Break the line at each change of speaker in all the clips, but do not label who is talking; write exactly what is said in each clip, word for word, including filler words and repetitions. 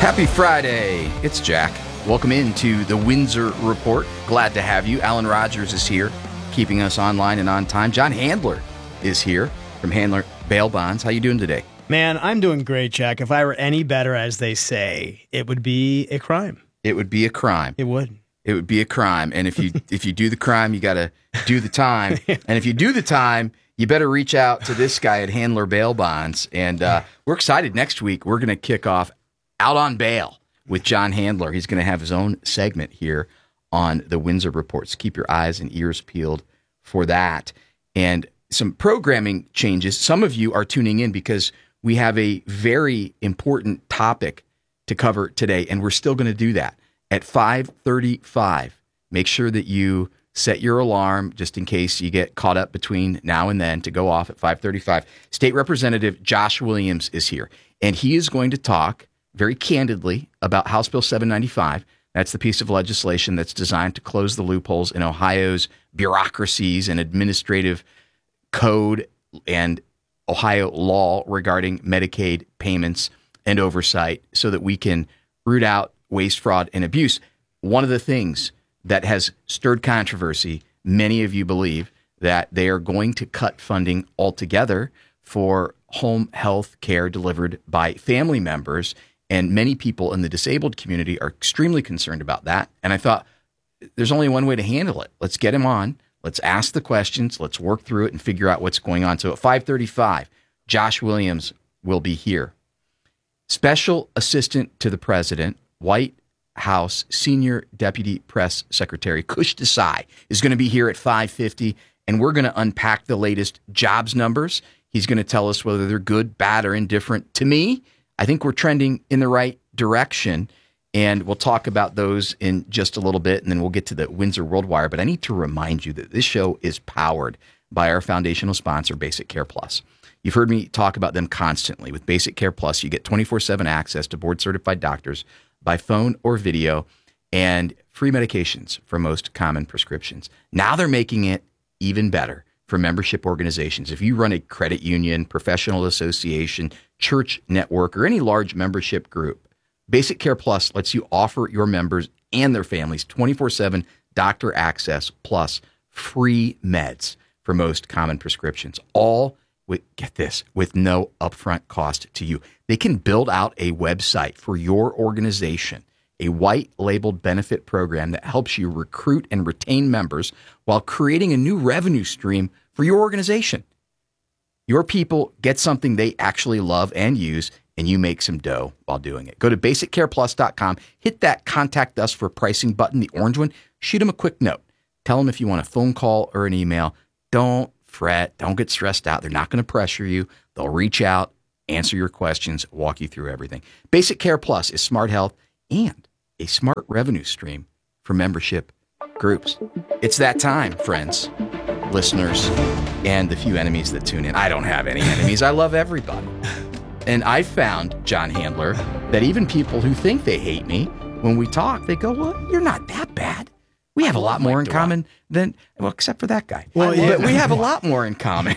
Happy Friday. It's Jack. Welcome into the Windsor Report. Glad to have you. Alan Rogers is here, keeping us online and on time. John Handler is here from Handler Bail Bonds. How you doing today?
Man, I'm doing great, Jack. If I were any better, as they say, it would be a crime.
It would be a crime.
It would.
It would be a crime. And if you if you do the crime, you got to do the time. And if you do the time, you better reach out to this guy at Handler Bail Bonds. And uh, we're excited. Next week, we're going to kick off Out on Bail with John Handler. He's going to have his own segment here on the Windsor Report. So keep your eyes and ears peeled for that. And some programming changes. Some of you are tuning in because we have a very important topic to cover today, and we're still going to do that at five thirty-five. Make sure that you set your alarm just in case you get caught up between now and then to go off at five thirty-five. State Representative Josh Williams is here, and he is going to talk very candidly about House Bill seven ninety-five. That's the piece of legislation that's designed to close the loopholes in Ohio's bureaucracies and administrative code and Ohio law regarding Medicaid payments and oversight so that we can root out waste, fraud, and abuse. One of the things that has stirred controversy, many of you believe that they are going to cut funding altogether for home health care delivered by family members. And many people in the disabled community are extremely concerned about that. And I thought, there's only one way to handle it. Let's get him on. Let's ask the questions. Let's work through it and figure out what's going on. So at five thirty-five, Josh Williams will be here. Special Assistant to the President, White House Senior Deputy Press Secretary Kush Desai is going to be here at five fifty, and we're going to unpack the latest jobs numbers. He's going to tell us whether they're good, bad, or indifferent. To me, I think we're trending in the right direction, and we'll talk about those in just a little bit, and then we'll get to the Windsor World Wire. But I need to remind you that this show is powered by our foundational sponsor, Basic Care Plus. You've heard me talk about them constantly. With Basic Care Plus, you get twenty-four seven access to board-certified doctors by phone or video and free medications for most common prescriptions. Now they're making it even better for membership organizations. If you run a credit union, professional association, church network, or any large membership group, Basic Care Plus lets you offer your members and their families twenty-four seven doctor access plus free meds for most common prescriptions, all with, get this, with no upfront cost to you. They can build out a website for your organization, a white labeled benefit program that helps you recruit and retain members while creating a new revenue stream for your organization. Your people get something they actually love and use, and you make some dough while doing it. Go to basic care plus dot com, hit that contact us for pricing button, the orange one, shoot them a quick note. Tell them if you want a phone call or an email. Don't fret. Don't get stressed out. They're not going to pressure you. They'll reach out, answer your questions, walk you through everything. Basic Care Plus is smart health and a smart revenue stream for membership groups. It's that time, friends, listeners, and the few enemies that tune in. I don't have any enemies. I love everybody. And I found, John Handler, that even people who think they hate me, when we talk, they go, well, you're not that bad. We have a lot more in common than, well, except for that guy. Well, yeah. But we have a lot more in common.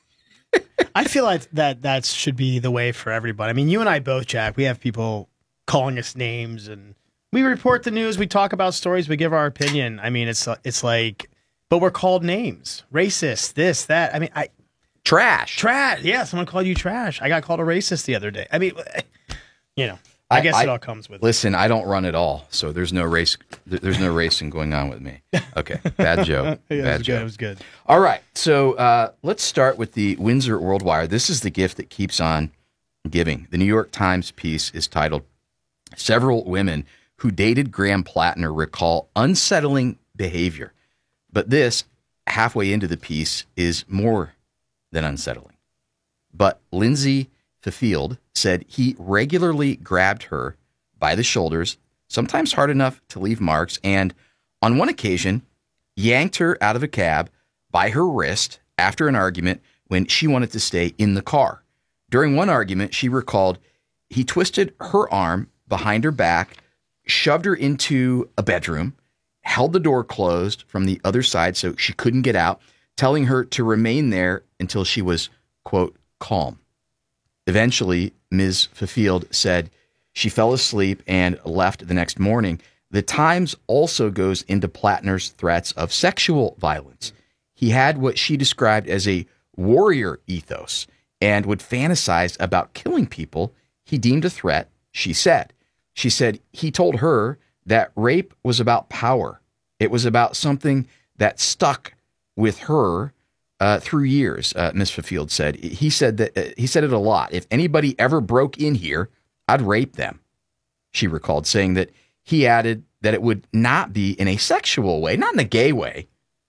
I feel like that that should be the way for everybody. I mean, you and I both, Jack, we have people calling us names, and we report the news, we talk about stories, we give our opinion. I mean, it's it's like, but we're called names. Racist, this, that. I mean, I...
Trash.
Trash. Yeah, someone called you trash. I got called a racist the other day. I mean, you know. I, I guess I, it all comes with
listen, it. I don't run at all, so there's no race. There's no racing going on with me. Okay, bad joke.
yeah,
bad
it
joke.
Good, it was good.
All right, so uh, let's start with the Windsor World Wire. This is the gift that keeps on giving. The New York Times piece is titled, "Several Women Who Dated Graham Plattner Recall Unsettling Behavior." But this, halfway into the piece, is more than unsettling. But Lindsay Fifield said he regularly grabbed her by the shoulders, sometimes hard enough to leave marks, and on one occasion yanked her out of a cab by her wrist after an argument when she wanted to stay in the car. During one argument, she recalled he twisted her arm behind her back, shoved her into a bedroom, held the door closed from the other side so she couldn't get out, telling her to remain there until she was, quote, calm. Eventually, Miz Fifield said She fell asleep and left the next morning. The Times also goes into Plattner's threats of sexual violence. He had what she described as a warrior ethos and would fantasize about killing people he deemed a threat, she said. She said he told her that rape was about power. It was about something that stuck with her uh, through years, uh, Miz Fifield said. He said that uh, he said it a lot. If anybody ever broke in here, I'd rape them, she recalled, saying that he added that it would not be in a sexual way, not in a gay way.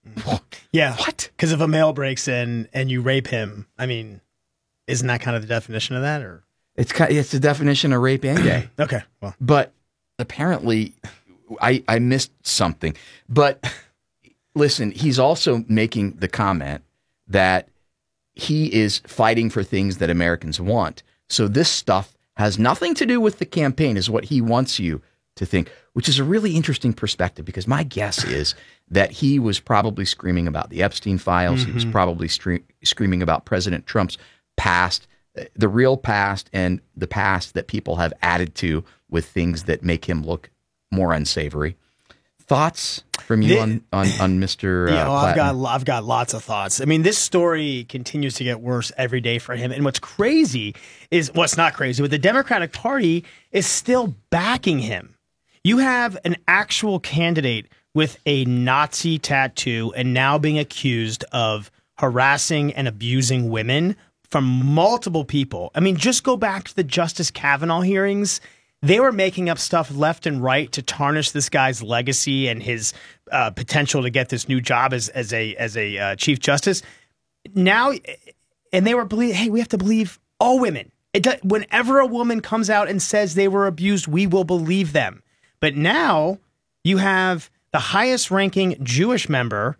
Yeah.
What?
Because if a male breaks in and you rape him, I mean, isn't that kind of the definition of that? Or
It's kind it's the definition of rape and gay.
Okay. Well,
But apparently I, I missed something. But listen, he's also making the comment that he is fighting for things that Americans want. So this stuff has nothing to do with the campaign, is what he wants you to think, which is a really interesting perspective, because my guess is that he was probably screaming about the Epstein files. Mm-hmm. He was probably stre- screaming about President Trump's past, the real past, and the past that people have added to with things that make him look more unsavory. Thoughts from you
the,
on, on, on Mister Uh,
yeah, well, I've
Plattner?
got I've got lots of thoughts. I mean, this story continues to get worse every day for him. And what's crazy is what's not crazy, but the Democratic Party is still backing him. You have an actual candidate with a Nazi tattoo and now being accused of harassing and abusing women from multiple people. I mean, just go back to the Justice Kavanaugh hearings. They were making up stuff left and right to tarnish this guy's legacy and his uh, potential to get this new job as as a as a uh, Chief Justice. Now, and they were believe, hey, we have to believe all women. It does, whenever a woman comes out and says they were abused, we will believe them. But now you have the highest ranking Jewish member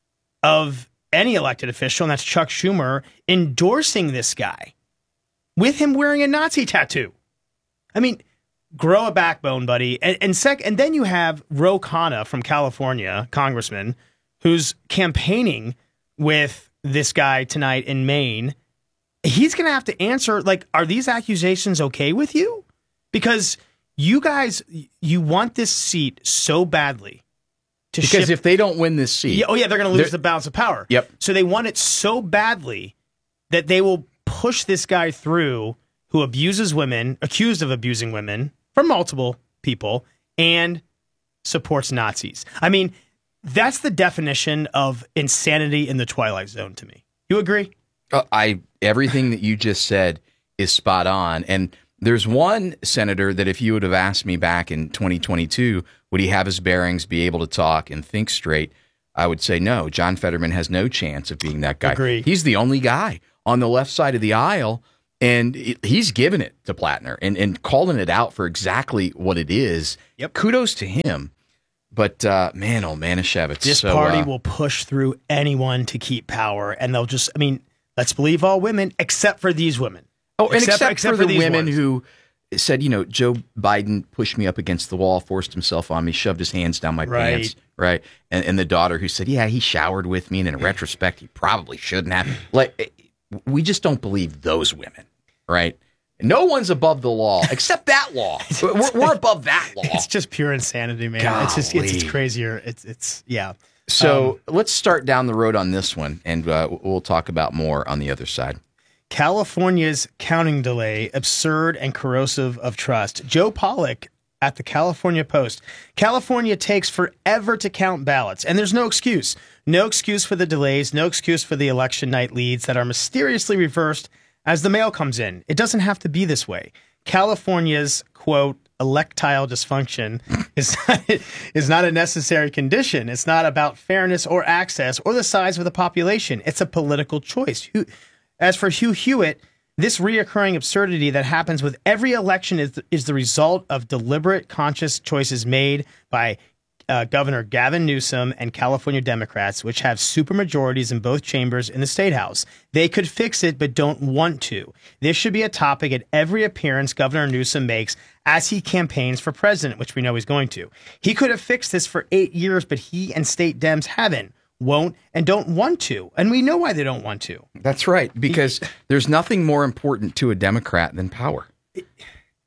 of any elected official, and that's Chuck Schumer, endorsing this guy with him wearing a Nazi tattoo. I mean, grow a backbone, buddy. And and, sec- and then you have Ro Khanna from California, congressman, who's campaigning with this guy tonight in Maine. He's going to have to answer, like, are these accusations okay with you? Because you guys, you want this seat so badly. To
Because
ship-
if they don't win this seat...
Yeah, oh, yeah, they're going to lose
they're-
the balance of power.
Yep.
So they want it so badly that they will push this guy through who abuses women, accused of abusing women from multiple people, and supports Nazis. I mean, that's the definition of insanity in the Twilight Zone to me. You agree?
Uh, I everything that you just said is spot on. And there's one senator that if you would have asked me back in twenty twenty-two, would he have his bearings, be able to talk and think straight, I would say no. John Fetterman has no chance of being that guy.
Agree.
He's the only guy on the left side of the aisle, and he's giving it to Plattner and, and calling it out for exactly what it is.
Yep.
Kudos to him. But uh, man, oh, Manischewitz.
This
so,
party
uh,
will push through anyone to keep power, and they'll just, I mean, let's believe all women except for these women.
Oh, and except,
except, except
for,
for
the
these
women
ones.
who said, you know, Joe Biden pushed me up against the wall, forced himself on me, shoved his hands down my
Right.
pants, right? And, and the daughter who said, yeah, he showered with me, and in retrospect, he probably shouldn't have. Like, we just don't believe those women, right? No one's above the law except that law. We're, we're above that law.
It's just pure insanity, man. It's just it's, it's
Golly.
crazier. It's it's yeah.
So
Um,
let's start down the road on this one, and uh, we'll talk about more on the other side.
California's counting delay, absurd and corrosive of trust. Joe Pollack at the California Post. California takes forever to count ballots, and there's no excuse. No excuse for the delays, no excuse for the election night leads that are mysteriously reversed as the mail comes in. It doesn't have to be this way. California's, quote, electile dysfunction is not, is not a necessary condition. It's not about fairness or access or the size of the population. It's a political choice. Who, as for Hugh Hewitt, this reoccurring absurdity that happens with every election is, is the result of deliberate, conscious choices made by uh, Governor Gavin Newsom and California Democrats, which have supermajorities in both chambers in the State House. They could fix it, but don't want to. This should be a topic at every appearance Governor Newsom makes as he campaigns for president, which we know he's going to. He could have fixed this for eight years, but he and state Dems haven't, won't, and don't want to. And we know why they don't want to.
That's right, because there's nothing more important to a Democrat than power.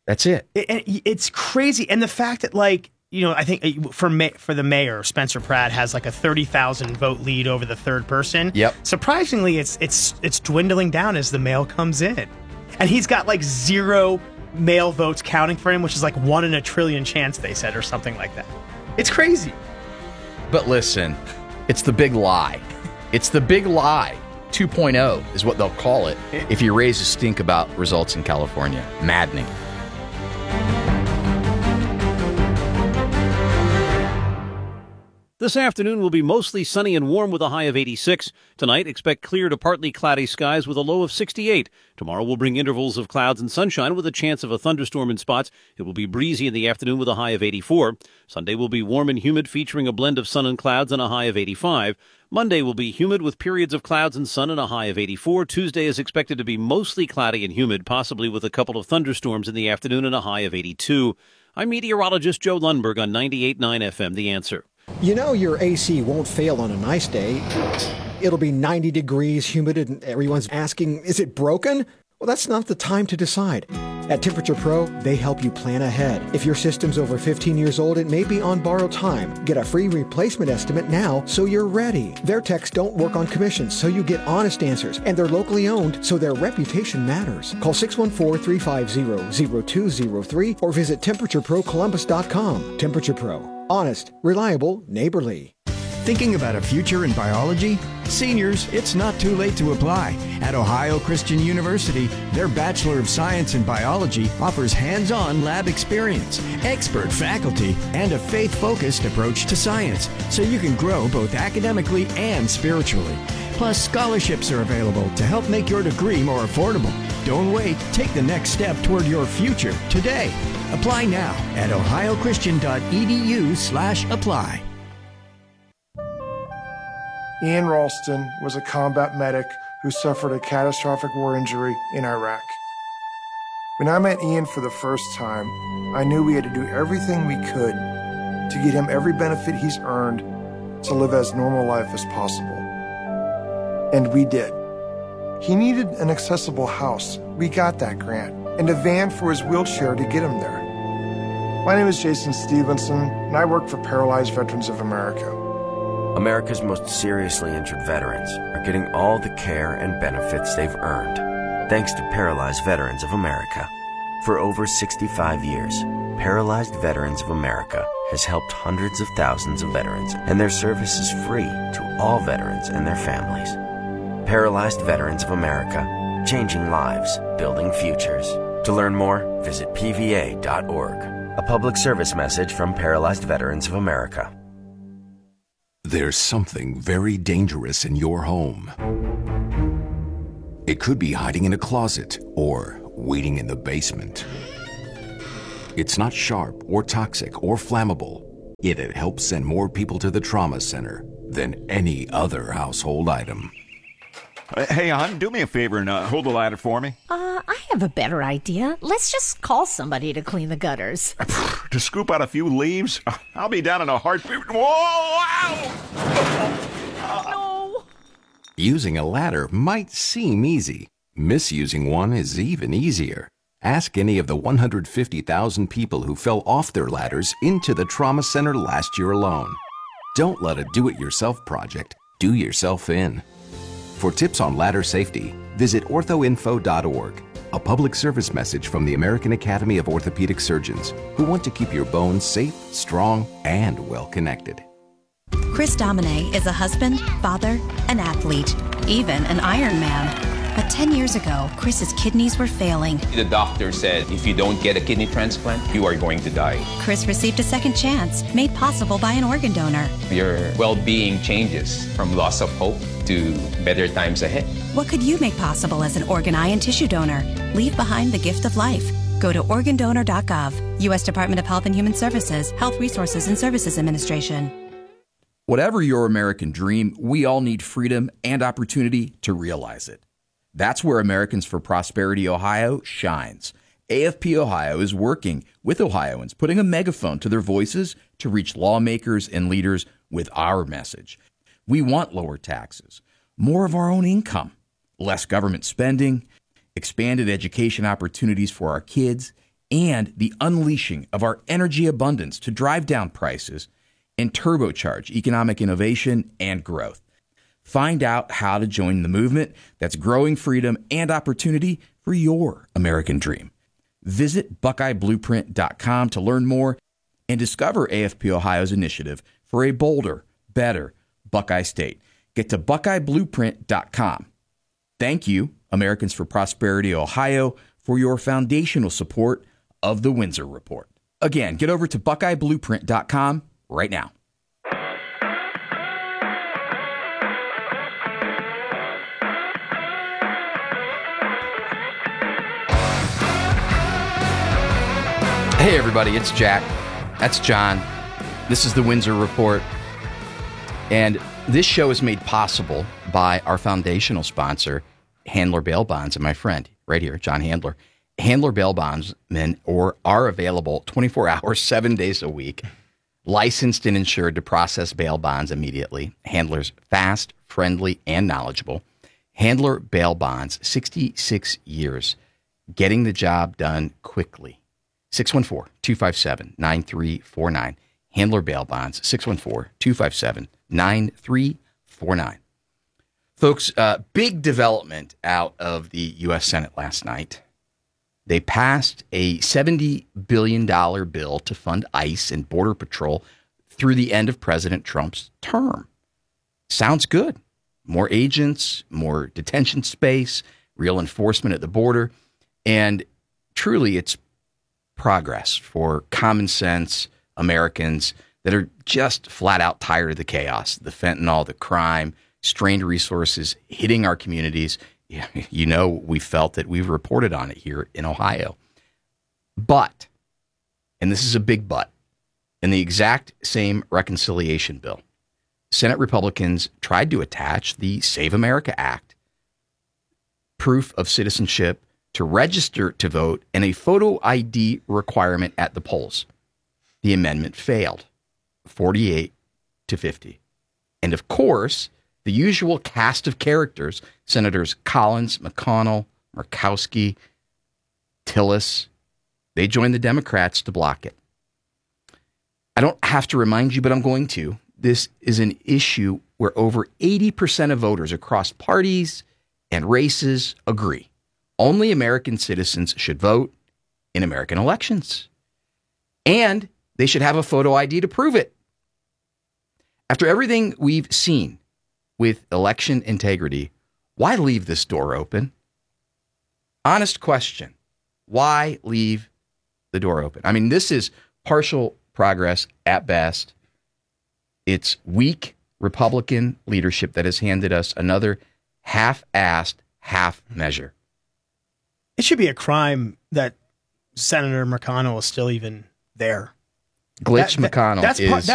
That's it.
it, it. It's crazy. And the fact that, like, you know, I think for ma- for the mayor, Spencer Pratt has like a thirty thousand vote lead over the third person.
Yep.
Surprisingly, it's it's it's dwindling down as the mail comes in. And he's got like zero mail votes counting for him, which is like one in a trillion chance, they said, or something like that. It's crazy.
But listen, it's the big lie. It's the big lie. two point oh is what they'll call it if you raise a stink about results in California. Maddening.
This afternoon will be mostly sunny and warm with a high of eighty-six. Tonight, expect clear to partly cloudy skies with a low of sixty-eight. Tomorrow will bring intervals of clouds and sunshine with a chance of a thunderstorm in spots. It will be breezy in the afternoon with a high of eighty-four. Sunday will be warm and humid, featuring a blend of sun and clouds and a high of eighty-five. Monday will be humid with periods of clouds and sun and a high of eighty-four. Tuesday is expected to be mostly cloudy and humid, possibly with a couple of thunderstorms in the afternoon and a high of eighty-two. I'm meteorologist Joe Lundberg on ninety-eight point nine F M, The Answer.
You know your A C won't fail on a nice day. It'll be ninety degrees, humid, and everyone's asking, is it broken? Well, that's not the time to decide. At Temperature Pro, they help you plan ahead. If your system's over fifteen years old, it may be on borrowed time. Get a free replacement estimate now so you're ready. Their techs don't work on commissions, so you get honest answers. And they're locally owned, so their reputation matters. Call six one four, three five zero, zero two zero three or visit temperature pro columbus dot com. Temperature Pro. Honest, reliable, neighborly.
Thinking about a future in biology? Seniors, it's not too late to apply. At Ohio Christian University, their Bachelor of Science in Biology offers hands-on lab experience, expert faculty, and a faith-focused approach to science, so you can grow both academically and spiritually. Plus, scholarships are available to help make your degree more affordable. Don't wait. Take the next step toward your future today. Apply now at ohio christian dot e d u slash apply.
Ian Ralston was a combat medic who suffered a catastrophic war injury in Iraq. When I met Ian for the first time, I knew we had to do everything we could to get him every benefit he's earned to live as normal life as possible. And we did. He needed an accessible house. We got that grant, and a van for his wheelchair to get him there. My name is Jason Stevenson, and I work for Paralyzed Veterans of America.
America's most seriously injured veterans are getting all the care and benefits they've earned, thanks to Paralyzed Veterans of America. For over sixty-five years, Paralyzed Veterans of America has helped hundreds of thousands of veterans, and their service is free to all veterans and their families. Paralyzed Veterans of America, changing lives, building futures. To learn more, visit P V A dot org. A public service message from Paralyzed Veterans of America.
There's something very dangerous in your home. It could be hiding in a closet or waiting in the basement. It's not sharp or toxic or flammable, yet it helps send more people to the trauma center than any other household item.
Uh, hey, hon, do me a favor and uh, hold the ladder for me.
Uh, I have a better idea. Let's just call somebody to clean the gutters.
To scoop out a few leaves? I'll be down in a heartbeat. Whoa! Ow!
No!
Using a ladder might seem easy. Misusing one is even easier. Ask any of the one hundred fifty thousand people who fell off their ladders into the trauma center last year alone. Don't let a do-it-yourself project do yourself in. For tips on ladder safety, visit ortho info dot org, a public service message from the American Academy of Orthopedic Surgeons, who want to keep your bones safe, strong, and well-connected.
Chris Domine is a husband, father, an athlete, even an Ironman. But ten years ago, Chris's kidneys were failing.
The doctor said, if you don't get a kidney transplant, you are going to die.
Chris received a second chance, made possible by an organ donor.
Your well-being changes from loss of hope to better times ahead.
What could you make possible as an organ, eye, and tissue donor? Leave behind the gift of life. Go to organ donor dot gov, U S Department of Health and Human Services, Health Resources and Services Administration.
Whatever your American dream, we all need freedom and opportunity to realize it. That's where Americans for Prosperity Ohio shines. A F P Ohio is working with Ohioans, putting a megaphone to their voices to reach lawmakers and leaders with our message. We want lower taxes, more of our own income, less government spending, expanded education opportunities for our kids, and the unleashing of our energy abundance to drive down prices and turbocharge economic innovation and growth. Find out how to join the movement that's growing freedom and opportunity for your American dream. Visit Buckeye Blueprint dot com to learn more and discover A F P Ohio's initiative for a bolder, better Buckeye State. Get to Buckeye Blueprint dot com. Thank you, Americans for Prosperity Ohio, for your foundational support of the Windsor Report. Again, get over to Buckeye Blueprint dot com right now. Hey, everybody, it's Jack. That's John. This is the Windsor Report. And this show is made possible by our foundational sponsor, Handler Bail Bonds, and my friend right here, John Handler. Handler Bail Bondsmen or are available twenty-four hours, seven days a week, licensed and insured to process bail bonds immediately. Handler's fast, friendly, and knowledgeable. Handler Bail Bonds, sixty-six years, getting the job done quickly. six one four, two five seven, nine three four nine. Handler Bail Bonds, six one four, two five seven, nine three four nine. Folks, uh, big development out of the U S Senate last night. They passed a seventy billion dollars bill to fund ICE and Border Patrol through the end of President Trump's term. Sounds good. More agents, more detention space, real enforcement at the border, and truly it's progress for common sense Americans that are just flat out tired of the chaos, the fentanyl, the crime, strained resources hitting our communities. You know, we felt it. We've reported on it here in Ohio. But, and this is a big but, in the exact same reconciliation bill, Senate Republicans tried to attach the Save America Act, proof of citizenship, to register to vote, and a photo I D requirement at the polls. The amendment failed, forty-eight to fifty. And of course, the usual cast of characters, Senators Collins, McConnell, Murkowski, Tillis, they joined the Democrats to block it. I don't have to remind you, but I'm going to. This is an issue where over eighty percent of voters across parties and races agree. Only American citizens should vote in American elections. And they should have a photo I D to prove it. After everything we've seen with election integrity, why leave this door open? Honest question. Why leave the door open? I mean, this is partial progress at best. It's weak Republican leadership that has handed us another half-assed half measure.
It should be a crime that Senator McConnell is still even there.
Glitch
that,
McConnell
that's
is...
Part,